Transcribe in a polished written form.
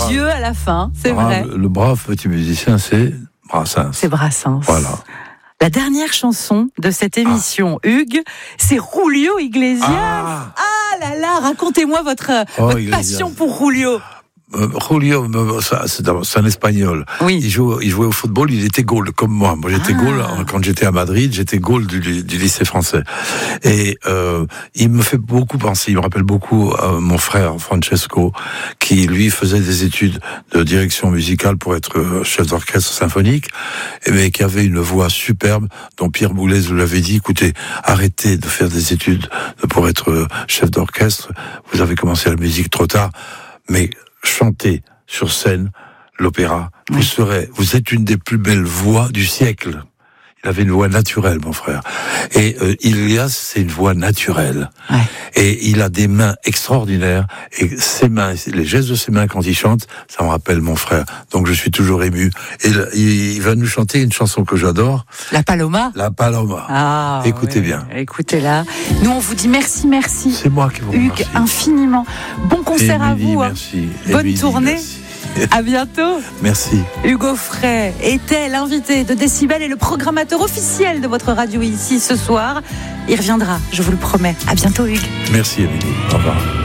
adieu à la fin, c'est vrai. Le brave petit musicien, c'est Brassens. C'est Brassens. Voilà. La dernière chanson de cette émission, Hugues, c'est Julio Iglesias. Ah là là, racontez-moi votre passion pour Julio. Julio, c'est un Espagnol. Oui. Il jouait au football, il était goal, comme moi. Moi, j'étais goal, quand j'étais à Madrid, j'étais goal du lycée français. Et il me fait beaucoup penser, il me rappelle beaucoup mon frère Francesco, qui, lui, faisait des études de direction musicale pour être chef d'orchestre symphonique, mais qui avait une voix superbe, dont Pierre Boulez vous l'avait dit, écoutez, arrêtez de faire des études pour être chef d'orchestre, vous avez commencé la musique trop tard, mais chanter sur scène l'opéra, vous êtes une des plus belles voix du siècle. Il avait une voix naturelle, mon frère. Et Ilias, c'est une voix naturelle. Ouais. Et il a des mains extraordinaires. Et ses mains, les gestes de ses mains quand il chante, ça me rappelle mon frère. Donc je suis toujours ému. Et il va nous chanter une chanson que j'adore. La Paloma. La Paloma. Ah, écoutez bien. Écoutez-la. Nous, on vous dit merci. C'est moi qui vous remercie. Hugues, infiniment. Bon concert à vous. Merci. Bonne tournée. Merci. À bientôt. Merci. Hugues Aufray était l'invité de Décibel et le programmateur officiel de votre radio ici ce soir. Il reviendra, je vous le promets. À bientôt, Hugues. Merci, Émilie. Au revoir.